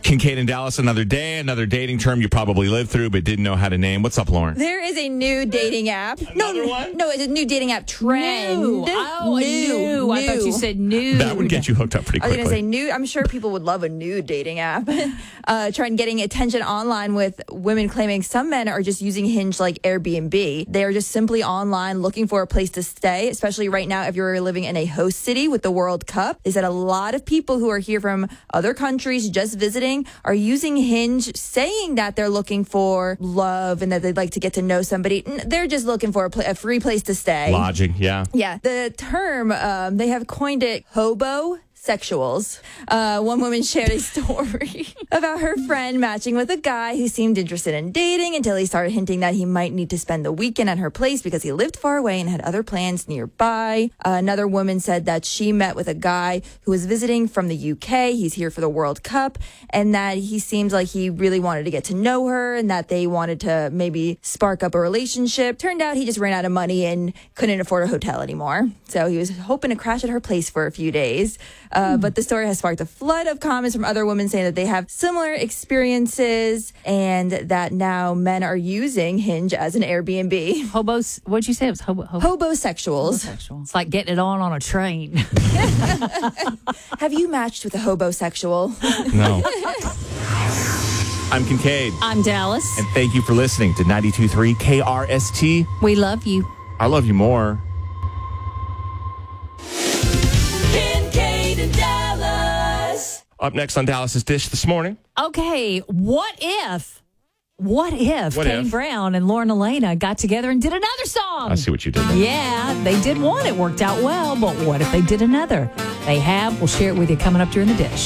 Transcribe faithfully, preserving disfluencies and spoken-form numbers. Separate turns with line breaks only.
Kincaid and Dallas, another day, another dating term you probably lived through but didn't know how to name. What's up, Lauren?
There is a new dating app.
Another
no,
one?
No, it's a new dating app trend.
New. Oh,
new.
new. I thought you said new.
That would get you hooked up pretty
I was
quickly.
going to say new. I'm sure people would love a new dating app. uh, trying getting attention online with women claiming some men are just using Hinge like Airbnb. They are just simply online looking for a place to stay, especially right now if you're living in a host city with the World Cup. They said a lot of people who are here from other countries just visiting are using Hinge, saying that they're looking for love and that they'd like to get to know somebody. They're just looking for a, pl- a free place to stay.
Lodging, yeah.
Yeah. The term, um, they have coined it hobo sexuals. Uh, one woman shared a story about her friend matching with a guy who seemed interested in dating until he started hinting that he might need to spend the weekend at her place because he lived far away and had other plans nearby. Uh, another woman said that she met with a guy who was visiting from the U K. He's here for the World Cup, and that he seems like he really wanted to get to know her and that they wanted to maybe spark up a relationship. Turned out he just ran out of money and couldn't afford a hotel anymore. So he was hoping to crash at her place for a few days. Uh, but the story has sparked a flood of comments from other women saying that they have similar experiences and that now men are using Hinge as an Airbnb.
Hobos, what'd you say? It was hobo, hobo,
Hobosexuals.
homosexual. It's like getting it on on a train.
Have you matched with a hobosexual?
No. I'm Kincaid,
I'm Dallas.
and thank you for listening to ninety-two point three K R S T.
We love you.
I love you more.
Kincaid and Dallas.
Up next on Dallas's Dish this morning.
Okay, what if, what if
What
Kane
if?
Brown and Lauren Elena got together and did another song?
I see what you did there.
Yeah, they did one. It worked out well, but what if they did another? They have. We'll share it with you coming up during the Dish.